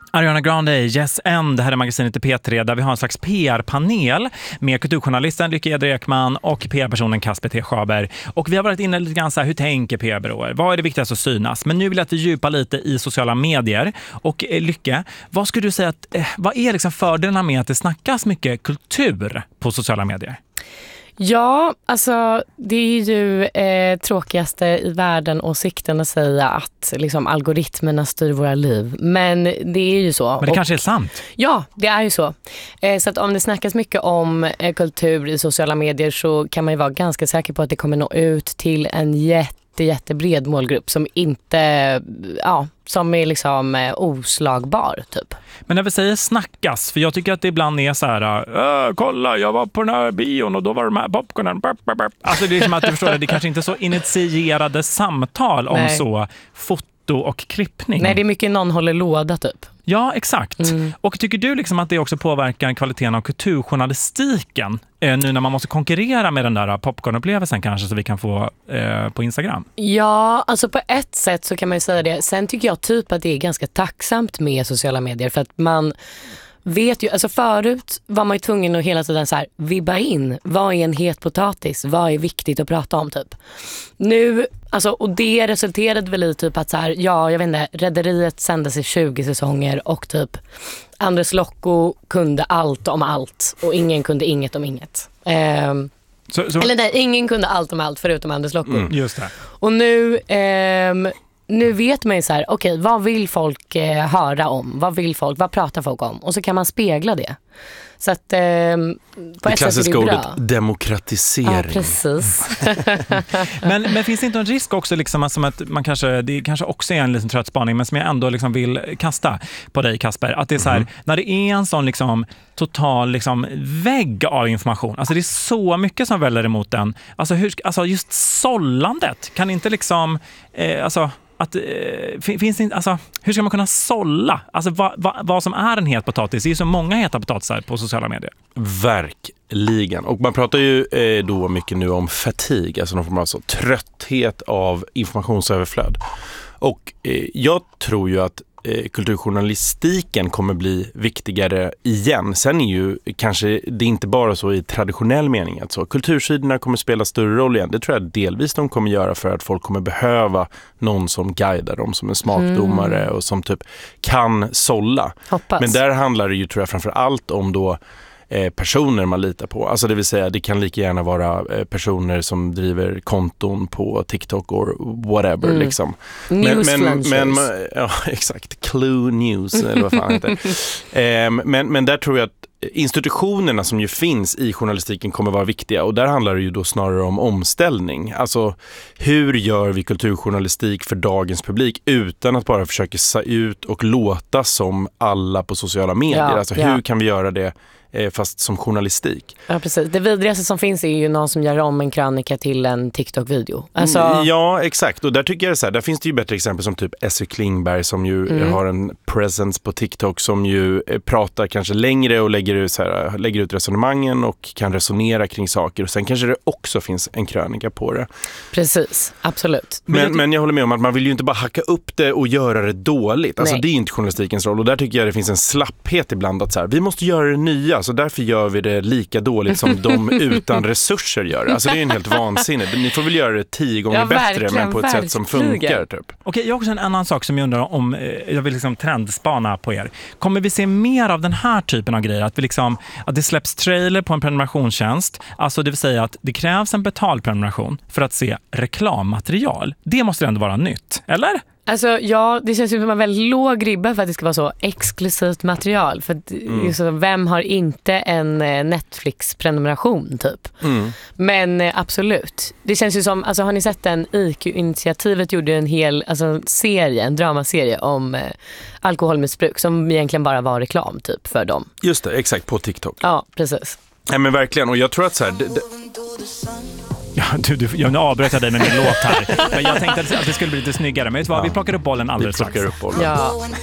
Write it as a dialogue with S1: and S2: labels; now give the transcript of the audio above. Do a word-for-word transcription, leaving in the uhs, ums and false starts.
S1: Ariana Grande, Yes M, det här är magasinet i P tre där vi har en slags P R-panel med kulturjournalisten Lykke Eder Ekman och P R-personen Kasper T. Schaber. Och vi har varit inne lite grann så här, hur tänker P R-byråer? Vad är det viktigaste att synas? Men nu vill jag att vi djupar lite i sociala medier. Och eh, Lykke, vad skulle du säga att, eh, vad är liksom fördelarna med att det snackas mycket kultur på sociala medier?
S2: Ja, alltså det är ju eh, tråkigaste i världen åsikten att säga att liksom, algoritmerna styr våra liv. Men det är ju så.
S1: Men det
S2: och,
S1: kanske är sant.
S2: Ja, det är ju så. Eh, så att om det snackas mycket om eh, kultur i sociala medier så kan man ju vara ganska säker på att det kommer nå ut till en jätte jättebred målgrupp som inte, ja, som är liksom eh, oslagbar typ.
S1: Men när vi säger snackas, för jag tycker att det ibland är så här, äh, kolla, jag var på den här bion och då var de här popcornen. Alltså det är som att du förstår det, det är kanske inte så initierade samtal om Nej. så foto och klippning.
S2: Nej, det är mycket någon håller låda typ.
S1: Ja, exakt. Mm. Och tycker du liksom att det också påverkar kvaliteten av kulturjournalistiken eh, nu när man måste konkurrera med den där popcornupplevelsen kanske så vi kan få eh, på Instagram?
S2: Ja, alltså på ett sätt så kan man ju säga det. Sen tycker jag typ att det är ganska tacksamt med sociala medier för att man vet ju, alltså förut var man ju tvungen att hela tiden så här vibba in, vad är en het potatis, vad är viktigt att prata om typ. Nu, alltså, och det resulterade väl i typ att så här, ja jag vet inte, Rederiet sändes i tjugo säsonger och typ Anders Locko kunde allt om allt och ingen kunde inget om inget. Ehm, så, så... Eller nej, ingen kunde allt om allt förutom Anders Locko.
S1: Mm, just det.
S2: Och nu... Ehm, Nu vet man ju så här, okej, okay, vad vill folk eh, höra om? Vad vill folk, vad pratar folk om? Och så kan man spegla det. Så att eh, på
S3: det
S2: ett sätt är det bra.
S3: ordet demokratisering.
S2: Ja, precis.
S1: men, men finns det inte en risk också liksom, som att man kanske, det kanske också är en liten trött spaning men som jag ändå liksom vill kasta på dig Kasper, att det är så här, mm. när det är en sån liksom total liksom vägg av information, alltså det är så mycket som väller emot den, alltså, hur, alltså just sållandet kan inte liksom eh, alltså att, eh, finns det, alltså, hur ska man kunna sålla? Alltså vad, vad, vad som är en het potatis? Det är ju så många heta potatisar på sociala medier.
S3: Verkligen. Och man pratar ju eh, då mycket nu om fatigue, alltså någon form av alltså, trötthet av informationsöverflöd. Och eh, jag tror ju att eh, kulturjournalistiken kommer bli viktigare igen. Sen är ju kanske det inte bara så i traditionell mening att så kultursidorna kommer spela större roll igen. Det tror jag delvis de kommer göra för att folk kommer behöva någon som guidar dem som en smakdomare mm. och som typ kan sålla.
S2: Hoppas.
S3: Men där handlar det ju tror jag framför allt om då Eh, personer man litar på. Alltså det vill säga det kan lika gärna vara eh, personer som driver konton på TikTok or whatever mm. liksom.
S2: News
S3: men, men, men ja, exakt. Clue News eller vad fan heter det. Eh, men, men där tror jag att institutionerna som ju finns i journalistiken kommer vara viktiga och där handlar det ju då snarare om omställning. Alltså hur gör vi kulturjournalistik för dagens publik utan att bara försöka se ut och låta som alla på sociala medier. Ja, alltså hur ja. kan vi göra det fast som journalistik.
S2: Ja, precis. Det vidrigaste som finns är ju någon som gör om en krönika till en TikTok-video. Alltså...
S3: Ja, exakt. Och där tycker jag så här, där finns det ju bättre exempel som typ Essie Klingberg som ju mm. har en presence på TikTok som ju pratar kanske längre och lägger ut, så här, lägger ut resonemangen och kan resonera kring saker. Och sen kanske det också finns en krönika på det.
S2: Precis, absolut.
S3: Men, men, men jag håller med om att man vill ju inte bara hacka upp det och göra det dåligt. Alltså Nej. det är inte journalistikens roll. Och där tycker jag det finns en slapphet ibland att så här, vi måste göra det nya. Så därför gör vi det lika dåligt som de utan resurser gör. Alltså det är en helt vansinnigt. Ni får väl göra det tio gånger ja, bättre men på ett sätt som funkar. Typ.
S1: Okej, jag har också en annan sak som jag undrar om, jag vill liksom trendspana på er. Kommer vi se mer av den här typen av grejer? Att, vi liksom, att det släpps trailer på en prenumerationstjänst, alltså det vill säga att det krävs en betalprenumeration för att se reklammaterial. Det måste ändå vara nytt, eller?
S2: Alltså ja, det känns ju som en väldigt låg ribba för att det ska vara så exklusivt material. För att, mm. så, vem har inte en Netflix-prenumeration typ? Mm. Men eh, absolut. Det känns ju som, alltså har ni sett den I Q-initiativet gjorde en hel alltså, serie, en dramaserie om eh, alkoholmissbruk som egentligen bara var reklam typ för dem.
S3: Just det, exakt, på TikTok.
S2: Ja, precis.
S3: Ja, men verkligen, och jag tror att så här... Det, det...
S1: Ja, du, du, jag avbröt jag dig med min låt här. Men jag tänkte att det skulle bli lite snyggare. Men vet du vad, vi plockar upp bollen alldeles
S3: strax. Vi plockar upp bollen.
S2: Ja.